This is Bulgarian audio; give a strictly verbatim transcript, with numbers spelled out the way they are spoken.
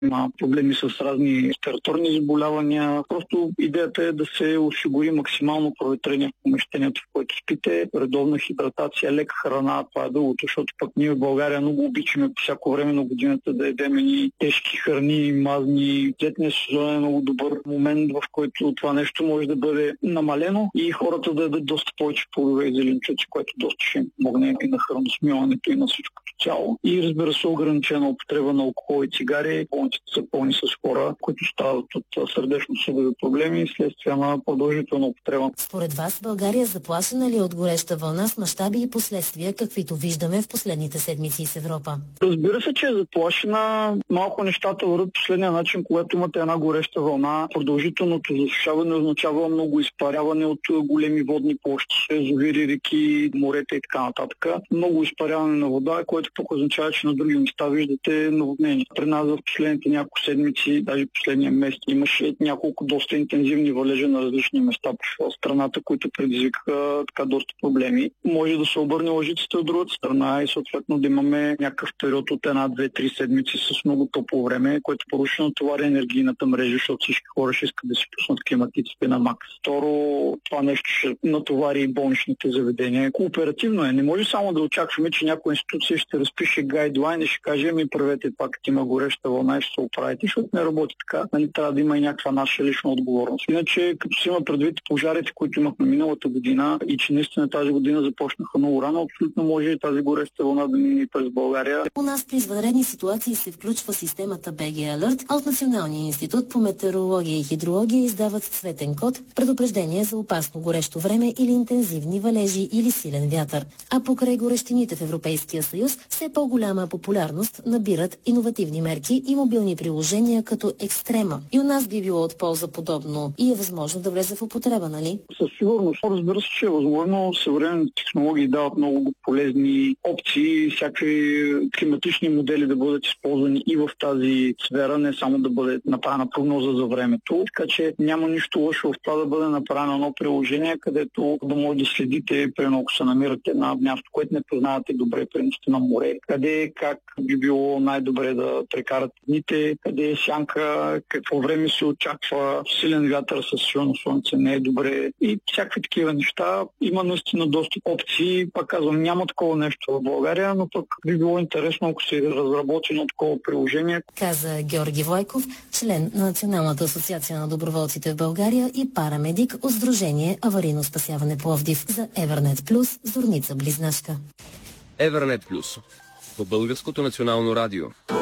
има проблеми с разни респираторни заболявания. Просто идеята е да се осигури максимално проветрение в помещението, в което спите, редовна хидратация, лека храна, това е другото, защото пък ние в България много обичаме по всяко време на годината да едем и тежки храни, мазни. Летният сезон е много добър момент, в който това нещо може да бъде намалено и хората да ядат доста повече плодове и зеленчуци, което доста ще им помогне и на храносмилането и на всичко цяло. И разбира се, ограничена употреба на алкохол и цигари. Болниците са пълни с хора, които страдат от сърдечно-съдови проблеми следствие на продължителна употреба. Според вас България заплашена ли от гореща вълна с мащаби и последствия, каквито виждаме в последните седмици с Европа? Разбира се, че е заплашена. Малко нещата върват последния начин, когато имате една гореща вълна. Продължителното засушаване означава много изпаряване от големи водни площи, язовири, реки, морета и така нататък. Много изпаряване на вода, което пък означава, че на други места виждате наводнение. При нас в последните няколко седмици, даже последния месец, имаше няколко доста интензивни валежи на различни места по страната, които предизвикаха така доста проблеми. Може да се обърне лъжицата от другата страна и съответно да имаме някакъв период от една, две, три седмици с много топло време, което поруши натовари енергийната мрежа, защото всички хора ще искат да си пуснат климатиците на макс. Второ, това нещо ще натовари и болничните заведения. Кооперативно е. Не може само да очакваме, че някоя институция ще разпише гайдлайн и ще каже, ми правете това, като има гореща вълна и ще се оправите, защото не работи така. Нали, трябва да има и някаква наша лична отговорност. Иначе, като се има предвид пожарите, които имахме миналата година и че наистина тази година започнаха много рано, абсолютно може и тази гореща вълна да мине през България. У нас при извънредни ситуации се включва системата би джи Alert, а от Националния институт по метеорология и хидрология издават цветен код, предупреждение за опасно горещо време или интензивни валежи или силен вятър. А покрай горещините в Европейския съюз все по-голяма популярност набират иновативни мерки и мобилни приложения като Екстрема. И у нас би било от полза подобно и е възможно да влезе в употреба, нали? Със сигурност. Разбира се, че е възможно. Съвременните технологии дават много полезни опции, всякакви климатични модели да бъдат използвани и в тази сфера, не само да бъде направена прогноза за времето. Така че няма нищо лошо в това да бъде направено едно приложение, където да може да следите, примерно ако се намирате на място, което не познавате добре, примерно на море, къде, как би било най-добре да прекарат дните, къде е сянка, какво време се очаква, силен вятър със силно слънце не е добре и всякакви такива неща. Има наистина доста опции. Пак казвам, няма такова нещо в България, но пък би било интересно, ако се разработи на такова приложение. Каза Георги Войков, член на Националната асоциация на доброволците в България и парамедик от Сдружение Аварийно спасяване Пловдив за Евернет Плюс, Зорница Близнашка. Евернет Плюс по Българското национално радио.